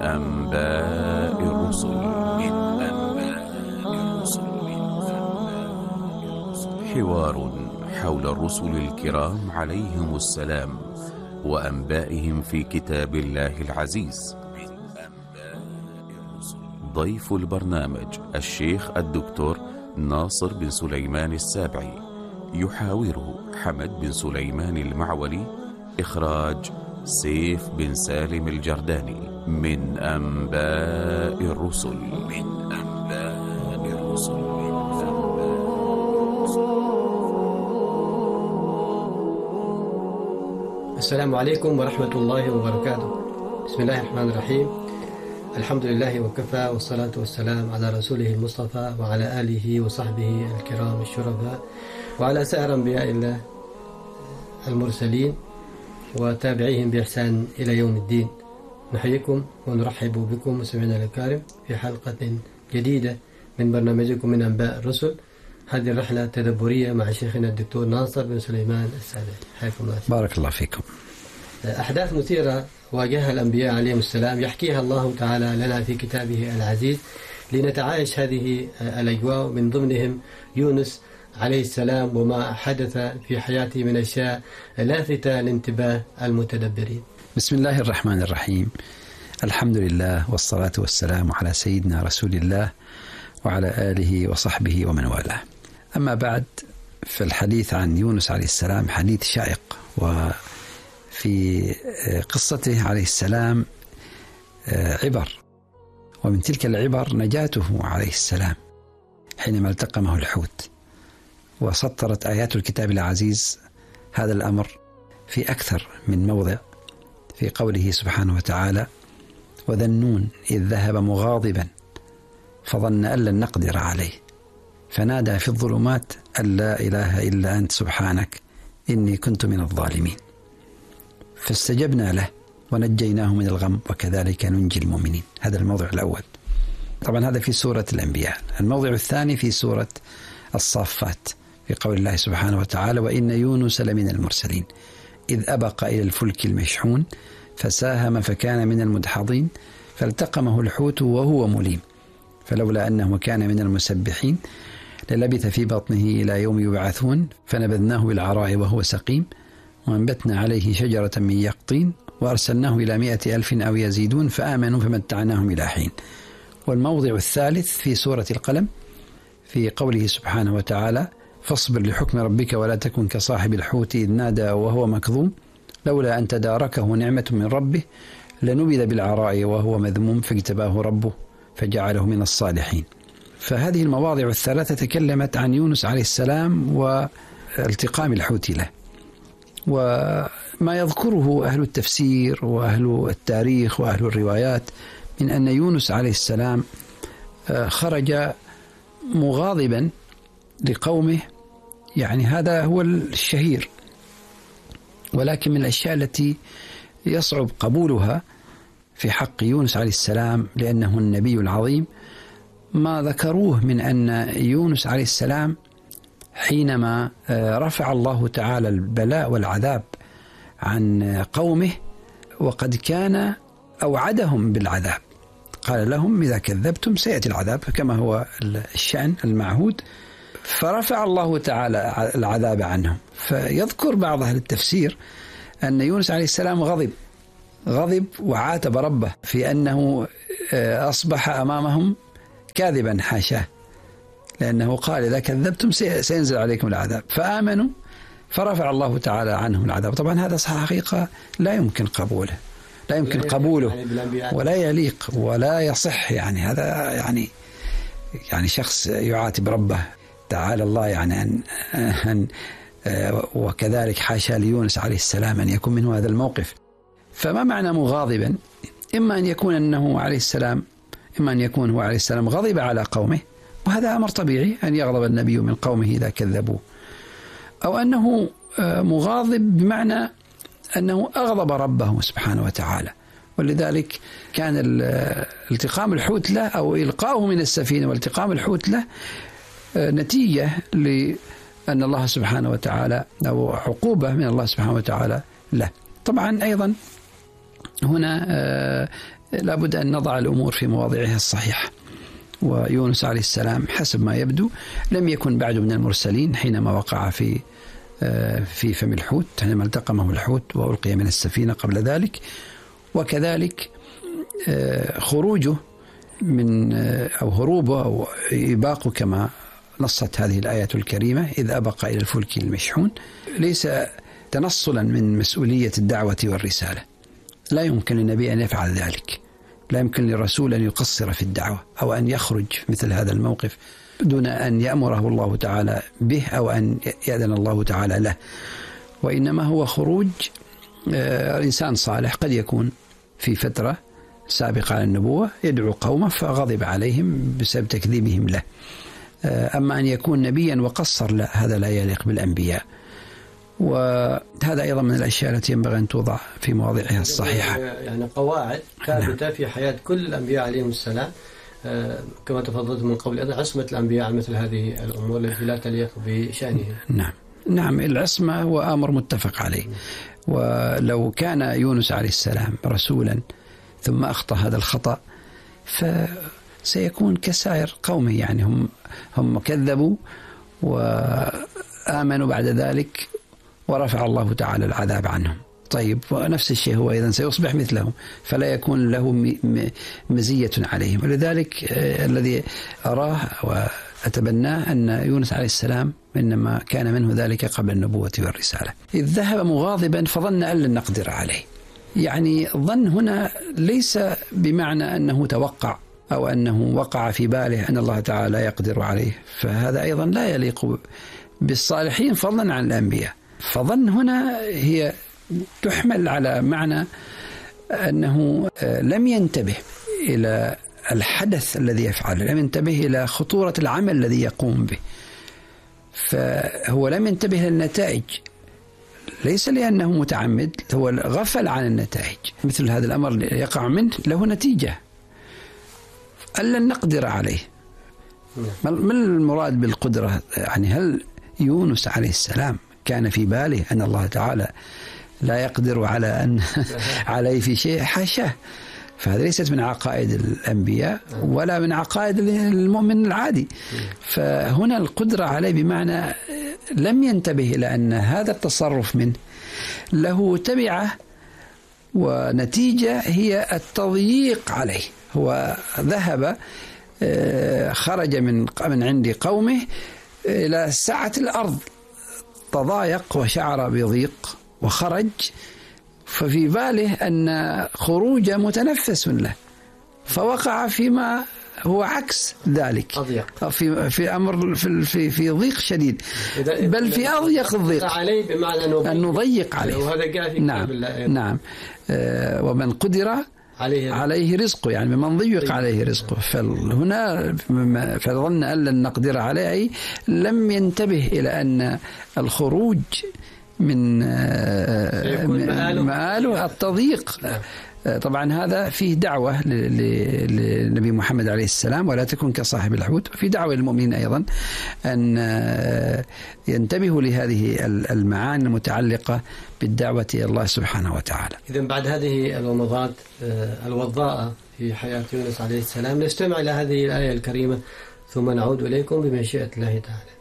أنباء الرسل. حوار حول الرسل الكرام عليهم السلام وأنبائهم في كتاب الله العزيز. ضيف البرنامج الشيخ الدكتور ناصر بن سليمان السابعي، يحاوره حمد بن سليمان المعولي، إخراج سيف بن سالم الجرداني. من أنباء الرسل. السلام عليكم ورحمة الله وبركاته. بسم الله الرحمن الرحيم. الحمد لله وكفى، والصلاة والسلام على رسوله المصطفى وعلى آله وصحبه الكرام الشرفاء، وعلى سائر أنبياء الله المرسلين وتابعيهم بإحسان إلى يوم الدين. نحييكم ونرحب بكم مستمعينا الكرام في حلقة جديدة من برنامجكم من أنباء الرسل. هذه الرحلة التدبرية مع شيخنا الدكتور ناصر بن سليمان السابعي، حياكم الله. بارك الله فيكم. أحداث مثيرة واجهها الأنبياء عليهم السلام يحكيها الله تعالى لنا في كتابه العزيز لنتعايش هذه الأجواء، من ضمنهم يونس عليه السلام وما حدث في حياته من أشياء لافتة لانتباه المتدبرين. بسم الله الرحمن الرحيم. الحمد لله والصلاة والسلام على سيدنا رسول الله وعلى آله وصحبه ومن والاه. أما بعد، في الحديث عن يونس عليه السلام حديث شائق، وفي قصته عليه السلام عبر، ومن تلك العبر نجاته عليه السلام حينما التقمه الحوت. وسطرت آيات الكتاب العزيز هذا الأمر في أكثر من موضع، في قوله سبحانه وتعالى: وذا النون إذ ذهب مغاضبا فظن أن لن نقدر عليه فنادى في الظلمات أن لا إله إلا أنت سبحانك إني كنت من الظالمين فاستجبنا له ونجيناه من الغم وكذلك ننجي المؤمنين. هذا الموضع الأول. طبعا هذا في سورة الأنبياء. الموضع الثاني في سورة الصافات في قول الله سبحانه وتعالى: وإن يونس لمن المرسلين إذ أبق إلى الفلك المشحون فساهم فكان من المدحضين فالتقمه الحوت وهو مليم فلولا أنه كان من المسبحين للبث في بطنه إلى يوم يبعثون فنبذناه بالعراء وهو سقيم وأنبتنا عليه شجرة من يقطين وأرسلناه إلى 100,000 أو يزيدون فآمنوا فمتعناهم إلى حين. والموضع الثالث في سورة القلم في قوله سبحانه وتعالى: فاصبر لحكم ربك ولا تكن كصاحب الحوت إذ نادى وهو مكظوم لولا أن تداركه نعمة من ربه لنبذ بالعراء وهو مذموم فاجتباه ربه فجعله من الصالحين. فهذه المواضع الثلاثة تكلمت عن يونس عليه السلام والتقام الحوت له. وما يذكره أهل التفسير وأهل التاريخ وأهل الروايات من أن يونس عليه السلام خرج مغاضبا لقومه، يعني هذا هو الشهير. ولكن من الأشياء التي يصعب قبولها في حق يونس عليه السلام لأنه النبي العظيم ما ذكروه من أن يونس عليه السلام حينما رفع الله تعالى البلاء والعذاب عن قومه وقد كان أوعدهم بالعذاب، قال لهم: إذا كذبتم سيأتي العذاب كما هو الشأن المعهود، فرفع الله تعالى العذاب عنهم. فيذكر بعض أهل التفسير أن يونس عليه السلام غضب وعاتب ربه في أنه أصبح أمامهم كاذبا حاشاه، لأنه قال: إذا كذبتم سينزل عليكم العذاب، فآمنوا فرفع الله تعالى عنهم العذاب. طبعا هذا حقيقة لا يمكن قبوله ولا يليق ولا يصح. يعني هذا يعني شخص يعاتب ربه تعالى الله، يعني أن وكذلك حاشا ليونس عليه السلام أن يكون منه هذا الموقف. فما معنى مغاضبا؟ إما أن يكون هو عليه السلام غضب على قومه، وهذا أمر طبيعي أن يغضب النبي من قومه إذا كذبوه، أو أنه مغاضب بمعنى أنه أغضب ربه سبحانه وتعالى، ولذلك كان التقام الحوت له أو إلقاؤه من السفينة والتقام الحوت له نتيجة لأن الله سبحانه وتعالى أو عقوبة من الله سبحانه وتعالى له. طبعا أيضا هنا لابد أن نضع الأمور في مواضعها الصحيحة. ويونس عليه السلام حسب ما يبدو لم يكن بعد من المرسلين حينما وقع في فم الحوت، حينما التقمه الحوت وألقي من السفينة قبل ذلك. وكذلك خروجه من أو هروبه أو إباقه كما نصت هذه الآية الكريمة إذ أبق إلى الفلك المشحون ليس تنصلا من مسؤولية الدعوة والرسالة. لا يمكن للنبي أن يفعل ذلك، لا يمكن للرسول أن يقصر في الدعوة أو أن يخرج مثل هذا الموقف دون أن يأمره الله تعالى به أو أن يأذن الله تعالى له. وإنما هو خروج إنسان صالح قد يكون في فترة سابقة على النبوة يدعو قومه فغضب عليهم بسبب تكذيبهم له. أما أن يكون نبيا وقصر لا، هذا لا يليق بالأنبياء. وهذا أيضا من الأشياء التي ينبغي أن توضع في مواضعها الصحيحة. يعني قواعد ثابتة في حياة كل الأنبياء عليهم السلام، كما تفضلت من قبل أيضا عصمة الأنبياء عن مثل هذه الأمور التي لا تليق بشأنهم. نعم العصمة هو أمر متفق عليه. ولو كان يونس عليه السلام رسولا ثم أخطأ هذا الخطأ فسيكون كسائر قومه، يعني هم كذبوا وآمنوا بعد ذلك ورفع الله تعالى العذاب عنهم. طيب ونفس الشيء هو أيضا سيصبح مثلهم فلا يكون له مزية عليهم. ولذلك الذي أراه وأتبناه أن يونس عليه السلام إنما كان منه ذلك قبل النبوة والرسالة، إذ ذهب مغاضبا فظن أن لن نقدر عليه. يعني ظن هنا ليس بمعنى أنه توقع أو أنه وقع في باله أن الله تعالى يقدر عليه، فهذا أيضا لا يليق بالصالحين فضلا عن الأنبياء. فظن هنا هي تحمل على معنى أنه لم ينتبه إلى الحدث الذي يفعله، لم ينتبه إلى خطورة العمل الذي يقوم به، فهو لم ينتبه للنتائج، ليس لأنه متعمد، هو غفل عن النتائج. مثل هذا الأمر يقع منه له نتيجة ألا نقدر عليه. ما المراد بالقدرة؟ يعني هل يونس عليه السلام كان في باله أن الله تعالى لا يقدر عليه في شيء؟ حاشاه. فهذا ليست من عقائد الأنبياء ولا من عقائد المؤمن العادي. فهنا القدرة عليه بمعنى لم ينتبه إلى أن هذا التصرف منه له تبعة ونتيجة هي التضييق عليه. هو ذهب خرج من عند قومه إلى سعة الأرض، تضايق وشعر بضيق وخرج، ففي باله أن خروج متنفس له، فوقع فيما هو عكس ذلك، في أمر في ضيق شديد، بل في أضيق الضيق عليه بمعنى أن نضيق عليه. وهذا جاء في كتاب الله. نعم. ومن قدر عليه رزقه، يعني من ضيق عليه رزقه. فهنا فظن أن لن نقدر عليه، لم ينتبه إلى أن الخروج من مآله التضييق. طبعا هذا فيه دعوة للنبي محمد عليه السلام ولا تكن كصاحب الحوت، وفي دعوة للمؤمنين أيضا أن ينتبهوا لهذه المعاني المتعلقة بالدعوة إلى الله سبحانه وتعالى. إذن بعد هذه الومضات الوضاءة في حياة يونس عليه السلام نستمع إلى هذه الآية الكريمة ثم نعود إليكم بمشيئة الله تعالى.